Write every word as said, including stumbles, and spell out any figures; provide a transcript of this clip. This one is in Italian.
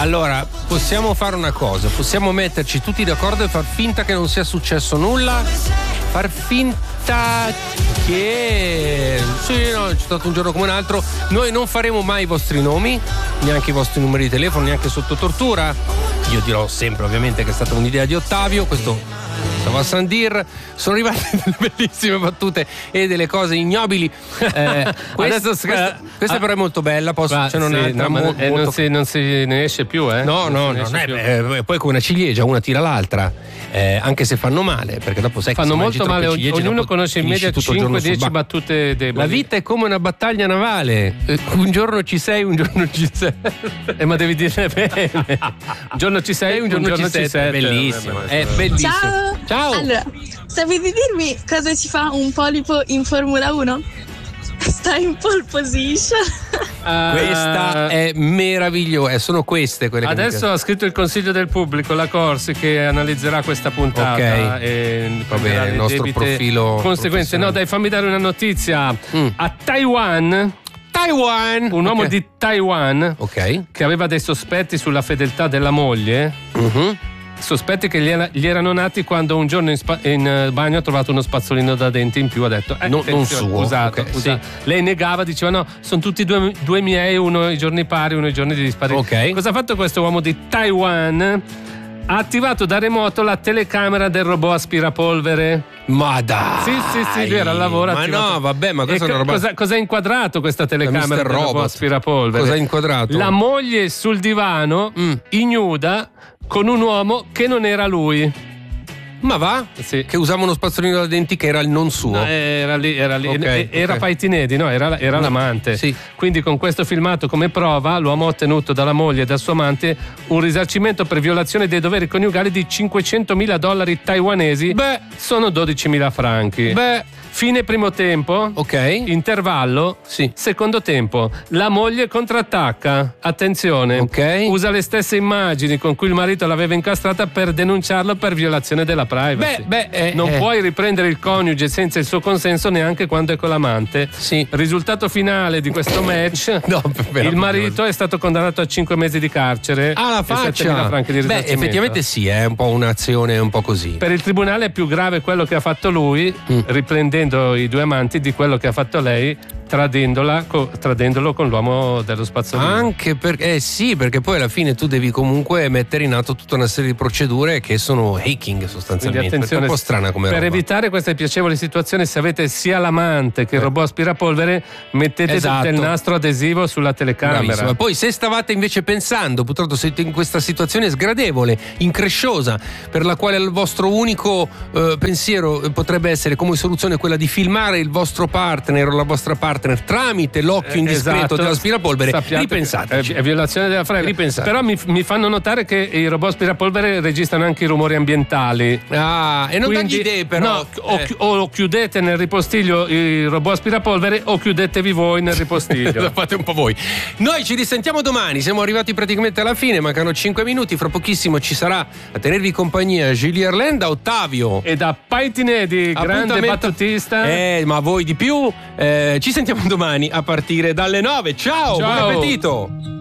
Allora, possiamo fare una cosa, possiamo metterci tutti d'accordo e far finta che non sia successo nulla, far finta che sì, no, c'è stato un giorno come un altro. Noi non faremo mai i vostri nomi, neanche i vostri numeri di telefono, neanche sotto tortura. Io dirò sempre ovviamente che è stata un'idea di Ottavio, questo stava a San Dir. Sono arrivate delle bellissime battute e delle cose ignobili. Eh, questa, questa, questa ah, però è molto bella, posso, ma, c'è sì, no, mo, eh, molto... non, si, non si ne esce più, eh? No, no, non no, no più. Eh, poi come una ciliegia, una tira l'altra, eh, anche se fanno male, perché dopo sai che fanno se molto male, ciliegie, ognuno conosce in media cinque dieci battute deboli. La vita è come una battaglia navale, eh, un giorno ci sei, un giorno ci sei. Eh, ma devi dire bene. Un giorno ci sei, un giorno, un giorno ci, ci sei. È bellissimo, è bellissimo. Ciao. Ciao. Allora, sapete dirmi cosa ci fa un polipo in Formula uno? Sta in pole position. Uh, questa è meravigliosa, sono queste quelle che adesso ha scritto il consiglio del pubblico, la Corsi, che analizzerà questa puntata. Ok, e va bene, il nostro profilo conseguenze. No, dai, fammi dare una notizia. Mm. A Taiwan Taiwan un uomo okay. di Taiwan, okay. che aveva dei sospetti sulla fedeltà della moglie. Uh-huh. Sospetti che gli, era, gli erano nati quando un giorno in, spa, in bagno ha trovato uno spazzolino da denti in più. Ha detto eh, no, non suo, usato, okay, usato. Sì. Lei negava, diceva no, sono tutti due, due miei, uno i giorni pari, uno i giorni di dispari. Okay. Cosa ha fatto questo uomo di Taiwan? Ha attivato da remoto la telecamera del robot aspirapolvere. Ma dai! Sì, sì, sì, lui era al lavoro. Ma attivato. no, vabbè, ma questa è una roba. Cosa, cosa ha inquadrato questa telecamera del robot aspirapolvere? Cosa ha inquadrato? La moglie sul divano, mm. ignuda, con un uomo che non era lui. Ma va? Sì. Che usava uno spazzolino da denti che era il non suo. No, era lì, era lì. Okay, era okay. Paitinedi, no? Era, era no, l'amante. Sì. Quindi con questo filmato come prova, l'uomo ha ottenuto dalla moglie e dal suo amante un risarcimento per violazione dei doveri coniugali di cinquecentomila dollari taiwanesi. Beh, sono dodicimila franchi. Beh, fine primo tempo. Ok. Intervallo. Sì. Secondo tempo. La moglie contrattacca. Attenzione. Ok. Usa le stesse immagini con cui il marito l'aveva incastrata per denunciarlo per violazione della privacy. Beh, beh, eh, non eh. puoi riprendere il coniuge senza il suo consenso neanche quando è con l'amante. Sì. Risultato finale di questo match. No, il marito è stato condannato a cinque mesi di carcere. Ah, la faccia. E settemila franchi di Beh, risarcimento. effettivamente sì, è un po' un'azione un po' così. Per il tribunale è più grave quello che ha fatto lui, mm. riprendendo i due amanti, di quello che ha fatto lei, tradendola, co- tradendolo con l'uomo dello spazzolino. Anche perché eh sì, perché poi alla fine tu devi comunque mettere in atto tutta una serie di procedure che sono hacking sostanzialmente. Quindi attenzione, è un po' strana come per roba. evitare queste piacevoli situazioni, se avete sia l'amante che il robot aspirapolvere, mettete Esatto. del nastro adesivo sulla telecamera. Bravissimo. Poi se stavate invece pensando, purtroppo siete in questa situazione sgradevole, incresciosa, per la quale il vostro unico eh, pensiero potrebbe essere come soluzione quella di filmare il vostro partner o la vostra partner tramite l'occhio indiscreto esatto. dell'aspirapolvere, Sappiate ripensateci. È, è violazione della privacy. Ripensate. Però mi, mi fanno notare che i robot aspirapolvere registrano anche i rumori ambientali. Ah, e non Quindi, dagli idee però. No, o, eh. o chiudete nel ripostiglio il robot aspirapolvere o chiudetevi voi nel ripostiglio. Lo fate un po' voi. Noi ci risentiamo domani, siamo arrivati praticamente alla fine, mancano cinque minuti, fra pochissimo ci sarà a tenervi compagnia Julie Erlen da Ottavio e da Paitinedi, grande battutista. Eh, ma voi di più. Eh, ci sentiamo domani a partire dalle nove. Ciao, Ciao. buon appetito.